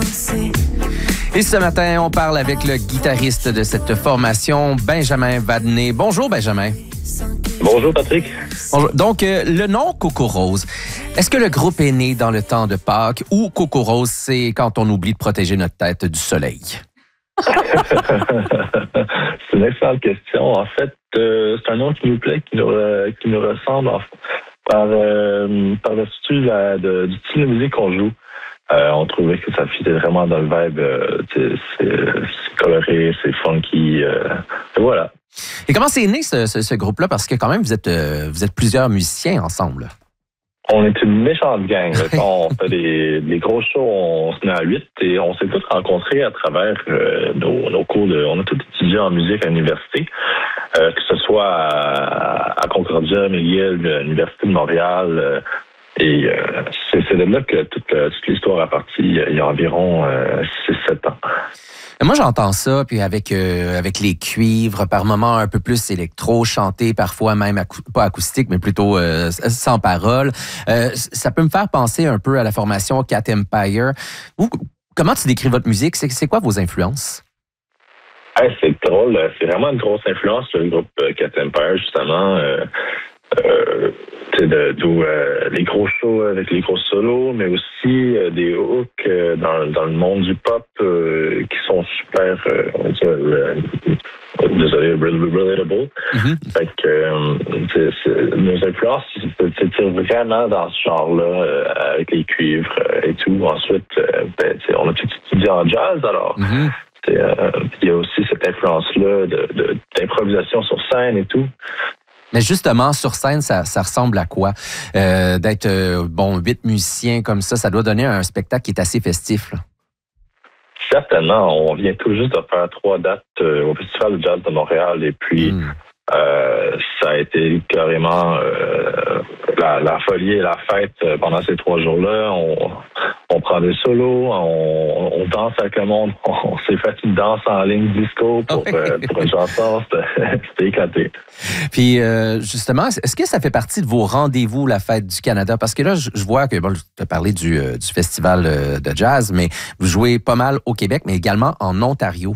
Et ce matin, on parle avec le guitariste de cette formation, Benjamin Vadnais. Bonjour, Benjamin. Bonjour, Patrick. Bonjour. Donc, le nom Coco Rose, est-ce que le groupe est né dans le temps de Pâques ou Coco Rose, c'est quand on oublie de protéger notre tête du soleil? C'est une excellente question. En fait, c'est un nom qui nous plaît, qui nous ressemble par le style du style de musique qu'on joue. On trouvait que ça fitait vraiment dans le vibe. C'est coloré, c'est funky. Et voilà. Et comment c'est né ce groupe-là? Parce que quand même, vous êtes plusieurs musiciens ensemble. On est une méchante gang. Quand on fait des gros shows, on se met à 8 et on s'est tous rencontrés à travers nos cours on a tous étudié en musique à l'université, que ce soit à Concordia, McGill, l'Université de Montréal. Et c'est de là que toute l'histoire a parti il y a environ 6-7 ans. Moi, j'entends ça, puis avec les cuivres, par moments un peu plus électro, chanté, parfois même pas acoustique, mais plutôt sans parole. Ça peut me faire penser un peu à la formation Cat Empire. Comment tu décris votre musique? C'est quoi vos influences? C'est drôle. C'est vraiment une grosse influence, le groupe Cat Empire, justement. D'où les gros shows avec les gros solos, mais aussi des hooks dans le monde du pop qui sont super, relatable. Mm-hmm. Fait que nos influences s'étirent vraiment dans ce genre-là, avec les cuivres et tout. Ensuite, on a tout étudié en jazz, alors. Mm-hmm. Il y a aussi cette influence-là d'improvisation sur scène et tout. Mais justement, sur scène, ça ressemble à quoi? D'être 8 musiciens comme ça doit donner un spectacle qui est assez festif, là. Certainement. On vient tout juste de faire 3 dates au Festival de jazz de Montréal et puis ça a été carrément la folie et la fête pendant ces 3 jours-là. On prend des solos, on danse avec le monde. On s'est fait une danse en ligne disco pour une chanson. C'était éclaté. Puis, justement, est-ce que ça fait partie de vos rendez-vous, la Fête du Canada? Parce que là, je vois que, tu as parlé du festival de jazz, mais vous jouez pas mal au Québec, mais également en Ontario.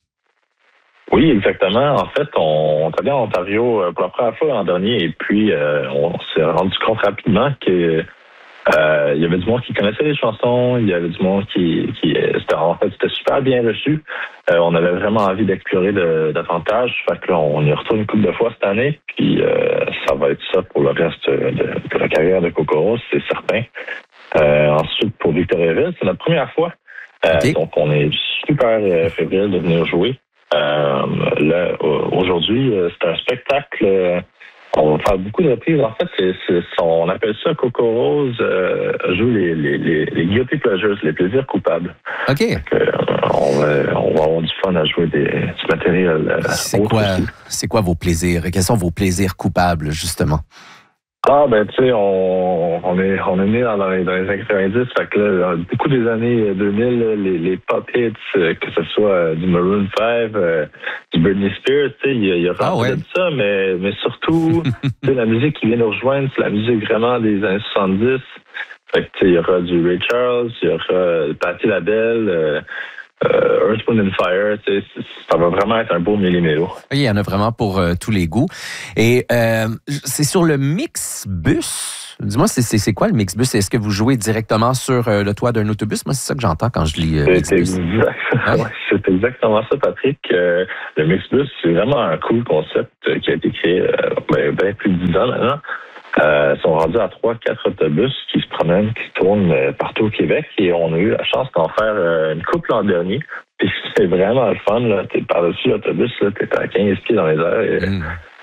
Oui, exactement. En fait, on est allé en Ontario pour la première fois l'an dernier et puis on s'est rendu compte rapidement que il y avait du monde qui connaissait les chansons, il y avait du monde qui c'était super bien reçu. On avait vraiment envie d'explorer davantage. Fait que là, on y retourne une couple de fois cette année, puis ça va être ça pour le reste de la carrière de Coco Rose, c'est certain. Ensuite, pour Victoriaville, c'est notre première fois. Okay. Donc, on est super fébrile de venir jouer. Là, aujourd'hui, c'est un spectacle. On va faire beaucoup de reprises. En fait, on appelle ça Coco Rose joue les guilty pleasures, les plaisirs coupables. OK. On va avoir du fun à jouer du matériel. C'est quoi vos plaisirs? Quels sont vos plaisirs coupables, justement? Tu sais, on est né dans les années 90, fait que là, beaucoup des années 2000, les pop hits, que ce soit du Maroon 5, du Britney Spears, tu sais, il y a vraiment de ça, mais surtout, tu sais, la musique qui vient nous rejoindre, c'est la musique vraiment des années 70. Fait que, tu sais, il y aura du Ray Charles, il y aura Patti LaBelle, Earth, Wind & Fire, ça va vraiment être un beau méli-mélo. Il y en a vraiment pour tous les goûts. Et c'est sur le Mixbus. Dis-moi, c'est quoi le Mixbus? Est-ce que vous jouez directement sur le toit d'un autobus? Moi, c'est ça que j'entends quand je lis Mixbus. C'est exactement ça, Patrick. Le Mixbus, c'est vraiment un cool concept qui a été créé bien plus de 10 ans maintenant. Ils sont rendus à 3-4 autobus qui se promènent, qui tournent partout au Québec et on a eu la chance d'en faire une couple l'an dernier. Puis c'est vraiment le fun, là. T'es par-dessus l'autobus, là, t'es à 15 pieds dans les airs.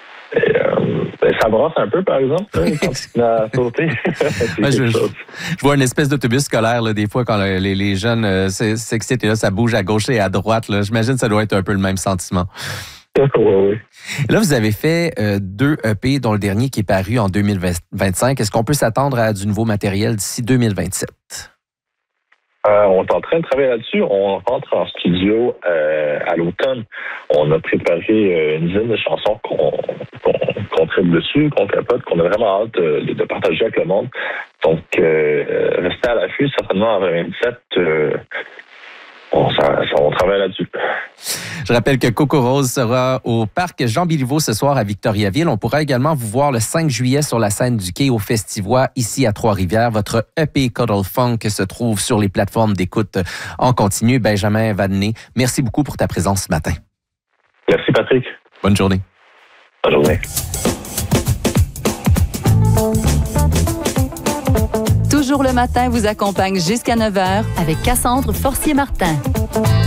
Et ça brasse un peu, par exemple, là, quand tu as sauté. Je vois une espèce d'autobus scolaire, là, des fois, quand les jeunes s'excitent et là, ça bouge à gauche et à droite. Là. J'imagine que ça doit être un peu le même sentiment. Oui. Là, vous avez fait 2 EP, dont le dernier qui est paru en 2025. Est-ce qu'on peut s'attendre à du nouveau matériel d'ici 2027? On est en train de travailler là-dessus. On rentre en studio à l'automne. On a préparé une dizaine de chansons qu'on traite dessus, qu'on capote, qu'on a vraiment hâte de partager avec le monde. Donc, restez à l'affût, certainement en 2027. on travaille là-dessus. Je rappelle que Coco Rose sera au parc Jean Béliveau ce soir à Victoriaville. On pourra également vous voir le 5 juillet sur la scène du quai au Festivois, ici à Trois-Rivières. Votre EP Cuddle Funk se trouve sur les plateformes d'écoute en continu. Benjamin Vadnais, merci beaucoup pour ta présence ce matin. Merci, Patrick. Bonne journée. Bonne journée. Toujours le matin vous accompagne jusqu'à 9h avec Cassandre Forcier-Martin.